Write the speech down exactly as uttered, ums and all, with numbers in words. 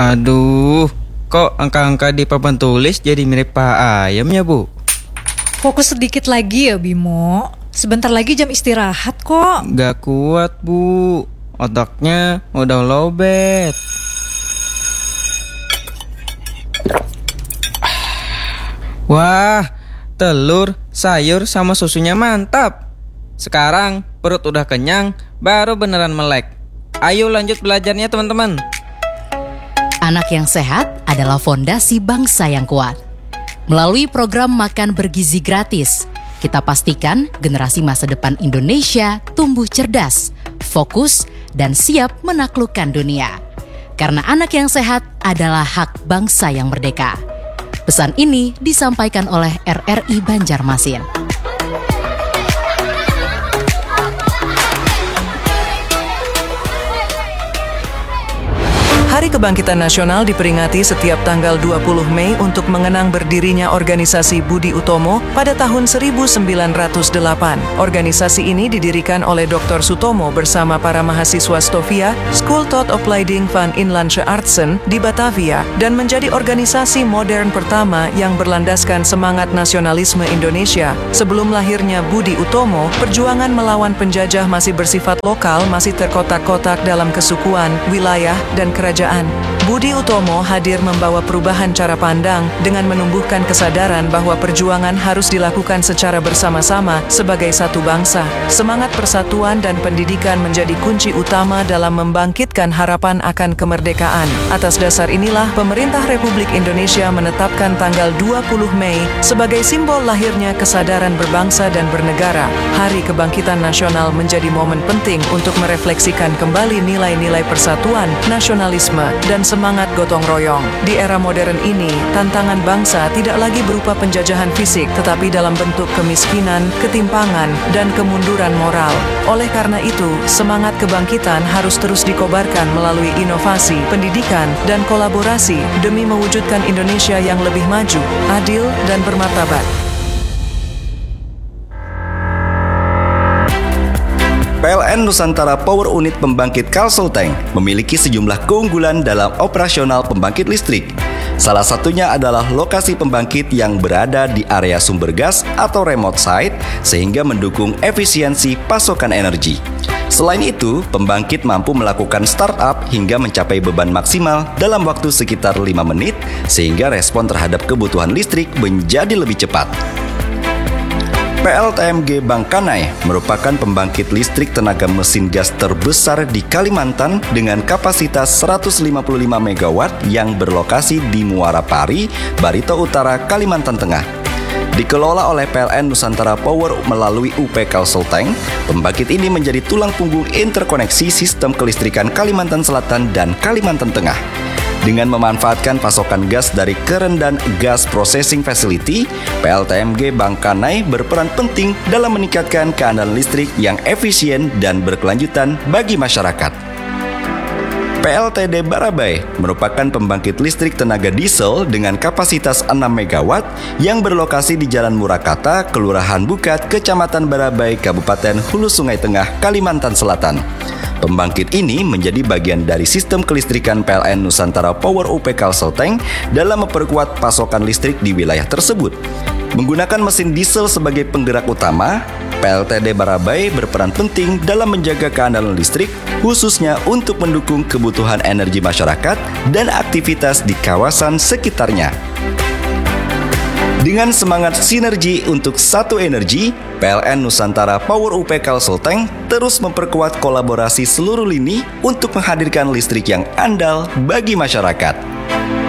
Aduh, kok angka-angka di papan tulis jadi mirip Pak Ayam ya, Bu? Fokus sedikit lagi ya, Bimo. Sebentar lagi jam istirahat kok. Gak kuat, Bu. Otaknya udah lowbat. Wah, telur, sayur, sama susunya mantap. Sekarang perut udah kenyang, baru beneran melek. Ayo lanjut belajarnya, teman-teman. Anak yang sehat adalah fondasi bangsa yang kuat. Melalui program Makan Bergizi Gratis, kita pastikan generasi masa depan Indonesia tumbuh cerdas, fokus, dan siap menaklukkan dunia. Karena anak yang sehat adalah hak bangsa yang merdeka. Pesan ini disampaikan oleh R R I Banjarmasin. Hari Kebangkitan Nasional diperingati setiap tanggal dua puluh Mei untuk mengenang berdirinya organisasi Budi Utomo pada tahun seribu sembilan ratus delapan. Organisasi ini didirikan oleh Doktor Sutomo bersama para mahasiswa Stovia, School Tot Opleiding van Inlandse Artsen di Batavia, dan menjadi organisasi modern pertama yang berlandaskan semangat nasionalisme Indonesia. Sebelum lahirnya Budi Utomo, perjuangan melawan penjajah masih bersifat lokal, masih terkotak-kotak dalam kesukuan, wilayah, dan kerajaan. Budi Utomo hadir membawa perubahan cara pandang dengan menumbuhkan kesadaran bahwa perjuangan harus dilakukan secara bersama-sama sebagai satu bangsa. Semangat persatuan dan pendidikan menjadi kunci utama dalam membangkitkan harapan akan kemerdekaan. Atas dasar inilah pemerintah Republik Indonesia menetapkan tanggal dua puluh Mei sebagai simbol lahirnya kesadaran berbangsa dan bernegara. Hari Kebangkitan Nasional menjadi momen penting untuk merefleksikan kembali nilai-nilai persatuan, nasionalisme, dan semangat gotong royong. Di era modern ini, tantangan bangsa tidak lagi berupa penjajahan fisik, tetapi dalam bentuk kemiskinan, ketimpangan, dan kemunduran moral. Oleh karena itu, semangat kebangkitan harus terus dikobarkan melalui inovasi, pendidikan, dan kolaborasi demi mewujudkan Indonesia yang lebih maju, adil, dan bermartabat. P L N Nusantara Power Unit Pembangkit Kalsulteng memiliki sejumlah keunggulan dalam operasional pembangkit listrik. Salah satunya adalah lokasi pembangkit yang berada di area sumber gas atau remote site sehingga mendukung efisiensi pasokan energi. Selain itu, pembangkit mampu melakukan startup hingga mencapai beban maksimal dalam waktu sekitar lima menit sehingga respon terhadap kebutuhan listrik menjadi lebih cepat. P L T M G Bangkanai merupakan pembangkit listrik tenaga mesin gas terbesar di Kalimantan dengan kapasitas seratus lima puluh lima megawatt yang berlokasi di Muara Pari, Barito Utara, Kalimantan Tengah. Dikelola oleh P L N Nusantara Power melalui U P Kalsulteng, pembangkit ini menjadi tulang punggung interkoneksi sistem kelistrikan Kalimantan Selatan dan Kalimantan Tengah. Dengan memanfaatkan pasokan gas dari Kerendan Gas Processing Facility, P L T M G Bangkanai berperan penting dalam meningkatkan keandalan listrik yang efisien dan berkelanjutan bagi masyarakat. P L T D Barabai merupakan pembangkit listrik tenaga diesel dengan kapasitas enam megawatt yang berlokasi di Jalan Murakata, Kelurahan Bukat, Kecamatan Barabai, Kabupaten Hulu Sungai Tengah, Kalimantan Selatan. Pembangkit ini menjadi bagian dari sistem kelistrikan P L N Nusantara Power U P Kalsulteng dalam memperkuat pasokan listrik di wilayah tersebut. Menggunakan mesin diesel sebagai penggerak utama, P L T D Barabai berperan penting dalam menjaga keandalan listrik, khususnya untuk mendukung kebutuhan energi masyarakat dan aktivitas di kawasan sekitarnya. Dengan semangat sinergi untuk satu energi, P L N Nusantara Power U P Kalsulteng terus memperkuat kolaborasi seluruh lini untuk menghadirkan listrik yang andal bagi masyarakat.